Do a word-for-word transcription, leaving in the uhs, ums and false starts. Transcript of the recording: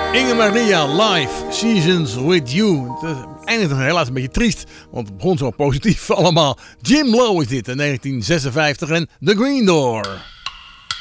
Inge Maria live, Seasons with You. Het eindigt nog helaas een beetje triest, want het begon zo positief allemaal. Jim Lowe is dit in negentien zesenvijftig en The Green Door.